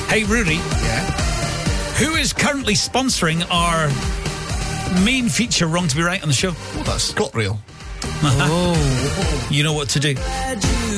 Hey, Rudy. Yeah. Who is currently sponsoring our main feature, Wrong to Be Right, on the show? Oh, that's ScotRail. You know what to do.